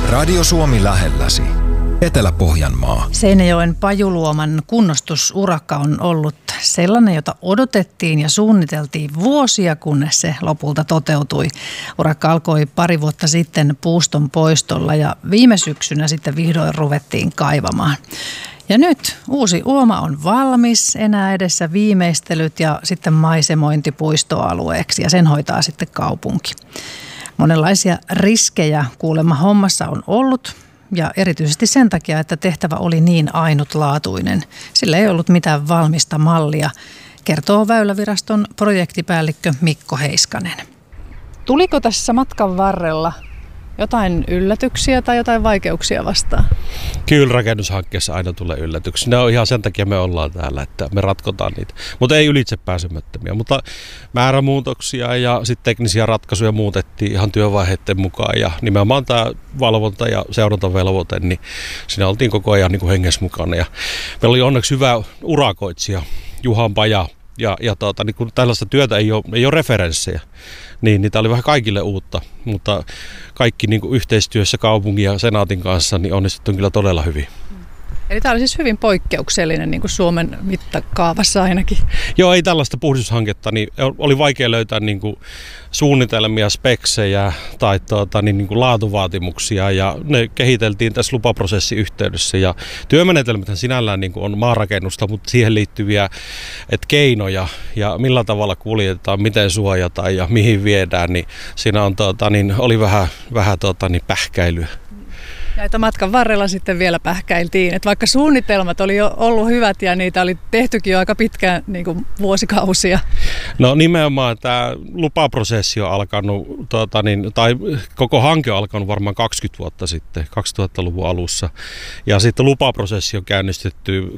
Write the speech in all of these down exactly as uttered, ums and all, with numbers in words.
Radio Suomi lähelläsi. Etelä-Pohjanmaa. Seinäjoen Pajuluoman kunnostusurakka on ollut sellainen, jota odotettiin ja suunniteltiin vuosia, kunnes se lopulta toteutui. Urakka alkoi pari vuotta sitten puuston poistolla ja viime syksynä sitten vihdoin ruvettiin kaivamaan. Ja nyt uusi uoma on valmis, enää edessä viimeistelyt ja sitten maisemointi puistoalueeksi ja sen hoitaa sitten kaupunki. Monenlaisia riskejä kuulemma hommassa on ollut. Ja erityisesti sen takia, että tehtävä oli niin ainutlaatuinen. Sillä ei ollut mitään valmista mallia, kertoo Väyläviraston projektipäällikkö Mikko Heiskanen. Tuliko tässä matkan varrella jotain yllätyksiä tai jotain vaikeuksia vastaan? Kyllä rakennushankkeessa aina tulee yllätyksiä. Ne on ihan sen takia me ollaan täällä, että me ratkotaan niitä. Mutta ei ylitse pääsemättömiä. Mutta määrämuutoksia ja sitten teknisiä ratkaisuja muutettiin ihan työvaiheiden mukaan. Ja nimenomaan tämä valvonta- ja seurantavelvoite, niin siinä oltiin koko ajan niin kuin hengessä mukana. Ja meillä oli onneksi hyvä urakoitsija, Juhan Paja. Ja, ja tuota, niin kun tällaista työtä ei ole, ei ole referenssejä, niin niitä oli vähän kaikille uutta, mutta kaikki niin kuin yhteistyössä kaupungin ja senaatin kanssa niin onnistuttiin kyllä todella hyvin. Eli tämä oli siis hyvin poikkeuksellinen niin kuin Suomen mittakaavassa ainakin. Joo, ei tällaista puhdistushanketta, niin oli vaikea löytää niin kuin suunnitelmia, speksejä tai tuota, niin, niin kuin laatuvaatimuksia ja ne kehiteltiin tässä lupaprosessin yhteydessä. Ja työmenetelmäthän sinällään niin kuin on maanrakennusta, mutta siihen liittyviä et keinoja ja millä tavalla kuljetetaan, miten suojataan ja mihin viedään, niin siinä on, tuota, niin, oli vähän, vähän tuota, niin pähkäilyä. Ja että matkan varrella sitten vielä pähkäiltiin, että vaikka suunnitelmat oli jo ollut hyvät ja niitä oli tehtykin jo aika pitkään niin kuin vuosikausia. No nimenomaan tämä lupaprosessi on alkanut, tuota, niin, tai koko hanke on alkanut varmaan kaksikymmentä vuotta sitten, kaksituhattaluvun alussa. Ja sitten lupaprosessi on käynnistetty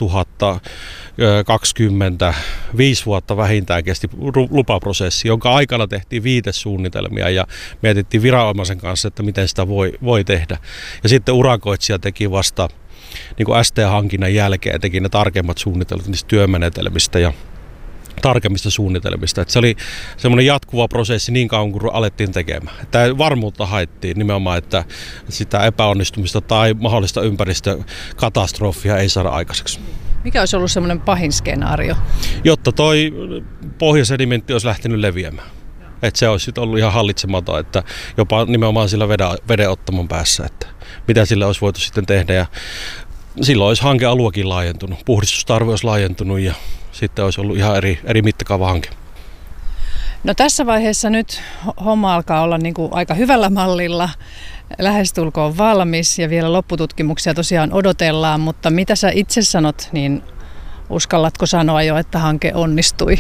kaksituhattakaksikymmentä, viisi vuotta vähintään kesti lupaprosessi, jonka aikana tehtiin viitesuunnitelmia ja mietittiin viranomaisen kanssa, että miten sitä voi, voi tehdä. Ja sitten urakoitsija teki vasta niin kuin S T-hankinnan jälkeen teki ne tarkemmat suunnitelmat niistä työmenetelmistä ja tarkemmista suunnitelmista. Että se oli semmoinen jatkuva prosessi niin kauan kuin alettiin tekemään. Tämä varmuutta haettiin nimenomaan, että sitä epäonnistumista tai mahdollista ympäristökatastrofia ei saada aikaiseksi. Mikä olisi ollut semmoinen pahin skenaario? Jotta toi pohjasedimentti olisi lähtenyt leviämään. Että se olisi ollut ihan hallitsematon, että jopa nimenomaan sillä vedenottamon päässä, että mitä sillä olisi voitu sitten tehdä. Ja silloin olisi hankealuekin laajentunut, puhdistustarve olisi laajentunut ja sitten olisi ollut ihan eri, eri mittakaava hanke. No tässä vaiheessa nyt homma alkaa olla niin kuin aika hyvällä mallilla, lähestulkoon valmis ja vielä loppututkimuksia tosiaan odotellaan, mutta mitä sä itse sanot, niin uskallatko sanoa jo, että hanke onnistui?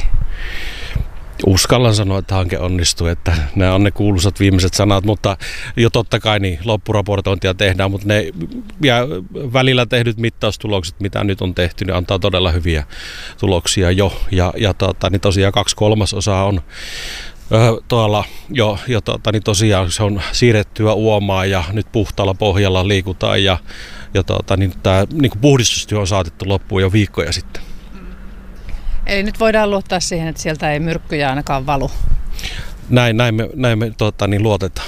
Uskallan sanoa, että hanke onnistui, että nämä on ne kuuluisat viimeiset sanat, mutta jo totta kai niin loppuraportointia tehdään, mutta ne ja välillä tehdyt mittaustulokset, mitä nyt on tehty, niin antaa todella hyviä tuloksia jo. Ja, ja tota, niin tosiaan kaksi kolmasosaa on ö, tuolla jo, jo tota, niin tosiaan se on siirrettyä uomaa ja nyt puhtaalla pohjalla liikutaan ja, ja tota, niin tämä niin kuin puhdistustyö on saatettu loppuun jo viikkoja sitten. Eli nyt voidaan luottaa siihen, että sieltä ei myrkkyjä ainakaan valu. Näin, näin me, näin me tuota, niin luotetaan.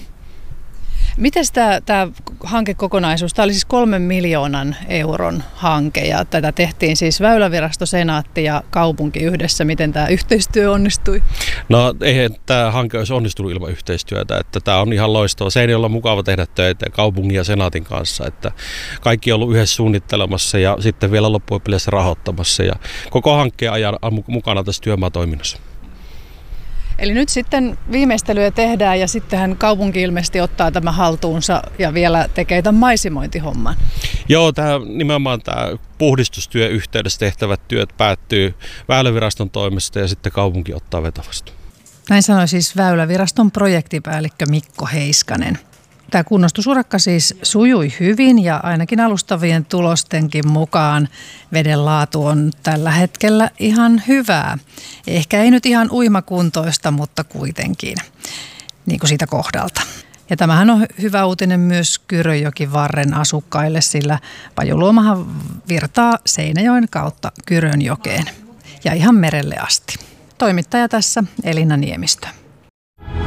Miten tämä, tämä hankekokonaisuus, tämä oli siis kolmen miljoonan euron hanke ja tätä tehtiin siis Väylävirasto, senaatti ja kaupunki yhdessä. Miten tämä yhteistyö onnistui? No eihän tämä hanke olisi onnistunut ilman yhteistyötä, että tämä on ihan loistava. Se ei ole mukava tehdä töitä kaupungin ja senaatin kanssa, että kaikki on ollut yhdessä suunnittelemassa ja sitten vielä loppupeleissä rahoittamassa ja koko hankkeen ajan mukana tässä työmaatoiminnassa. Eli nyt sitten viimeistelyä tehdään ja sittenhän kaupunki ilmeisesti ottaa tämä haltuunsa ja vielä tekee tämän maisemointihomman. Joo, tämä, nimenomaan tämä puhdistustyö yhteydessä tehtävät työt päättyy Väyläviraston toimesta ja sitten kaupunki ottaa vetovastuun. Näin sanoi siis Väyläviraston projektipäällikkö Mikko Heiskanen. Tämä kunnostusurakka siis sujui hyvin ja ainakin alustavien tulostenkin mukaan veden laatu on tällä hetkellä ihan hyvää. Ehkä ei nyt ihan uimakuntoista, mutta kuitenkin niin kuin siitä kohdalta. Ja tämähän on hyvä uutinen myös Kyrönjokivarren asukkaille, sillä Pajuluomahan virtaa Seinäjoen kautta Kyrönjokeen ja ihan merelle asti. Toimittaja tässä Elina Niemistö.